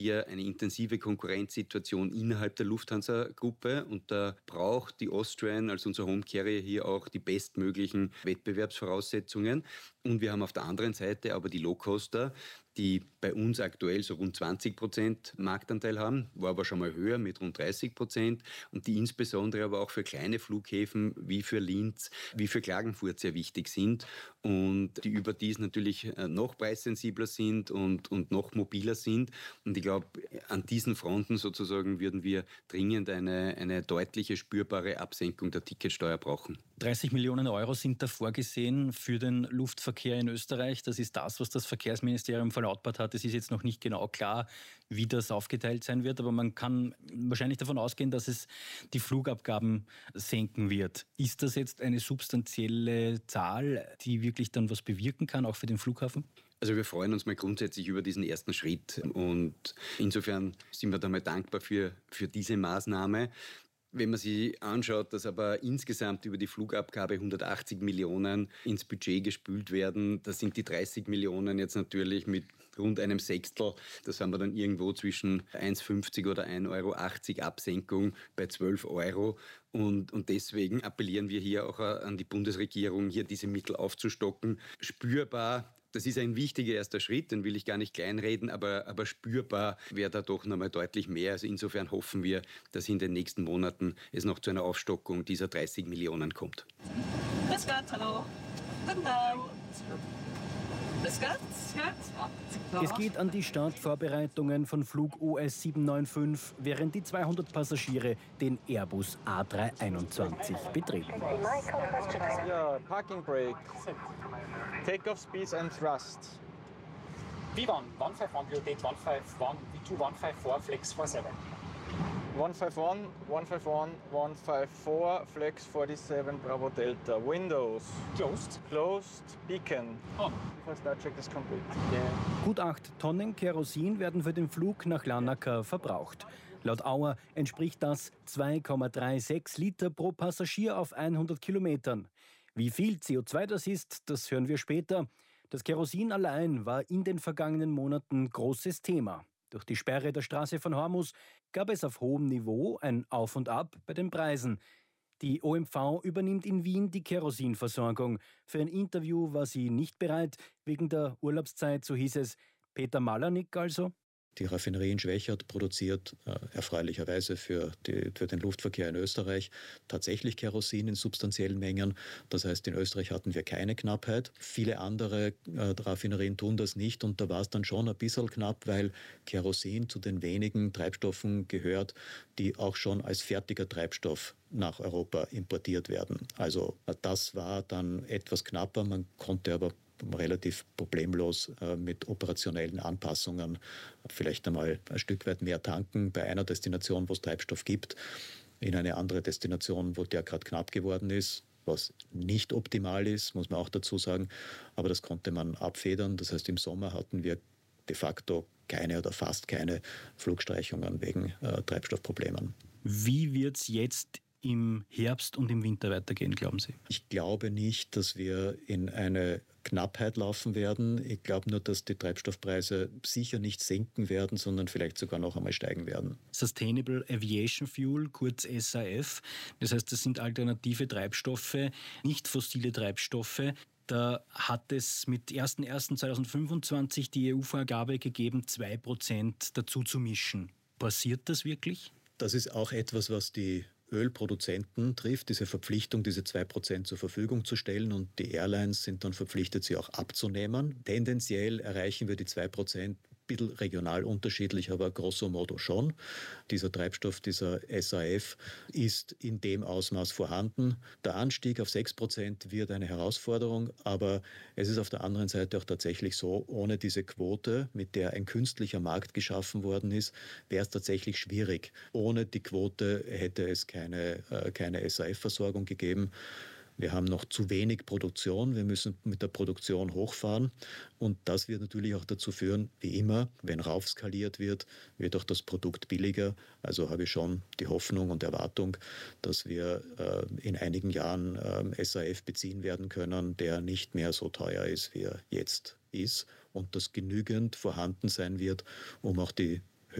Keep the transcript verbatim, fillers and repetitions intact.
hier eine intensive Konkurrenzsituation innerhalb der Lufthansa-Gruppe und da braucht die Austrian als unser Home Carrier hier auch die bestmöglichen Wettbewerbsvoraussetzungen. Und wir haben auf der anderen Seite aber die Low-Coster, die bei uns aktuell so rund zwanzig Prozent Marktanteil haben, war aber schon mal höher mit rund dreißig Prozent und die insbesondere aber auch für kleine Flughäfen wie für Linz, wie für Klagenfurt sehr wichtig sind und die überdies natürlich noch preissensibler sind und, und noch mobiler sind. Und ich glaube, an diesen Fronten sozusagen würden wir dringend eine, eine deutliche, spürbare Absenkung der Ticketsteuer brauchen. dreißig Millionen Euro sind da vorgesehen für den Luftverkehr in Österreich. Das ist das, was das Verkehrsministerium verlautbart hat. Es ist jetzt noch nicht genau klar, wie das aufgeteilt sein wird, aber man kann wahrscheinlich davon ausgehen, dass es die Flugabgaben senken wird. Ist das jetzt eine substanzielle Zahl, die wirklich dann was bewirken kann, auch für den Flughafen? Also wir freuen uns mal grundsätzlich über diesen ersten Schritt und insofern sind wir da mal dankbar für, für diese Maßnahme. Wenn man sich anschaut, dass aber insgesamt über die Flugabgabe hundertachtzig Millionen ins Budget gespült werden, da sind die dreißig Millionen jetzt natürlich mit rund einem Sechstel, das haben wir dann irgendwo zwischen eins Euro fünfzig oder ein Euro achtzig Absenkung bei zwölf Euro. Und, und deswegen appellieren wir hier auch an die Bundesregierung, hier diese Mittel aufzustocken. Spürbar, das ist ein wichtiger erster Schritt, den will ich gar nicht kleinreden, aber, aber spürbar wäre da doch noch mal deutlich mehr. Also insofern hoffen wir, dass in den nächsten Monaten es noch zu einer Aufstockung dieser dreißig Millionen kommt. Grüß Gott, hallo. Guten Tag. Grüß Gott. Es geht an die Startvorbereitungen von Flug O S sieben neun fünf, während die zweihundert Passagiere den Airbus A drei einundzwanzig betreten. Ja, Parking Brake, Takeoff Speed and Thrust. V one, one five one, rotate one five one, V two one five four, flex four seven. one five one, one five one, one five four, flex forty-seven, Bravo Delta. Windows. Closed. Closed, beacon. On. First start check is complete. Yeah. Gut acht Tonnen Kerosin werden für den Flug nach Larnaca verbraucht. Laut Auer entspricht das zwei Komma sechsunddreißig Liter pro Passagier auf hundert Kilometern. Wie viel C O zwei das ist, das hören wir später. Das Kerosin allein war in den vergangenen Monaten großes Thema. Durch die Sperre der Straße von Hormus gab es auf hohem Niveau ein Auf und Ab bei den Preisen. Die O M V übernimmt in Wien die Kerosinversorgung. Für ein Interview war sie nicht bereit, wegen der Urlaubszeit, so hieß es. Peter Malernick also. Die Raffinerie in Schwächert produziert äh, erfreulicherweise für, die, für den Luftverkehr in Österreich tatsächlich Kerosin in substanziellen Mengen. Das heißt, in Österreich hatten wir keine Knappheit. Viele andere äh, Raffinerien tun das nicht und da war es dann schon ein bisschen knapp, weil Kerosin zu den wenigen Treibstoffen gehört, die auch schon als fertiger Treibstoff nach Europa importiert werden. Also das war dann etwas knapper, man konnte aber relativ problemlos äh, mit operationellen Anpassungen vielleicht einmal ein Stück weit mehr tanken bei einer Destination, wo es Treibstoff gibt, in eine andere Destination, wo der gerade knapp geworden ist, was nicht optimal ist, muss man auch dazu sagen, aber das konnte man abfedern. Das heißt, im Sommer hatten wir de facto keine oder fast keine Flugstreichungen wegen äh, Treibstoffproblemen. Wie wird es jetzt im Herbst und im Winter weitergehen, glauben Sie? Ich glaube nicht, dass wir in eine Knappheit laufen werden. Ich glaube nur, dass die Treibstoffpreise sicher nicht sinken werden, sondern vielleicht sogar noch einmal steigen werden. Sustainable Aviation Fuel, kurz S A F. Das heißt, das sind alternative Treibstoffe, nicht fossile Treibstoffe. Da hat es mit erster erster zweitausendfünfundzwanzig die E U-Vorgabe gegeben, zwei Prozent dazu zu mischen. Passiert das wirklich? Das ist auch etwas, was die Ölproduzenten trifft, diese Verpflichtung, diese zwei Prozent zur Verfügung zu stellen und die Airlines sind dann verpflichtet, sie auch abzunehmen. Tendenziell erreichen wir die zwei Prozent, ein bisschen regional unterschiedlich, aber grosso modo schon. Dieser Treibstoff, dieser S A F, ist in dem Ausmaß vorhanden. Der Anstieg auf sechs Prozent wird eine Herausforderung, aber es ist auf der anderen Seite auch tatsächlich so, ohne diese Quote, mit der ein künstlicher Markt geschaffen worden ist, wäre es tatsächlich schwierig. Ohne die Quote hätte es keine, äh, keine S A F-Versorgung gegeben. Wir haben noch zu wenig Produktion, wir müssen mit der Produktion hochfahren und das wird natürlich auch dazu führen, wie immer, wenn raufskaliert wird, wird auch das Produkt billiger. Also habe ich schon die Hoffnung und Erwartung, dass wir äh, in einigen Jahren äh, S A F beziehen werden können, der nicht mehr so teuer ist, wie er jetzt ist und das genügend vorhanden sein wird, um auch die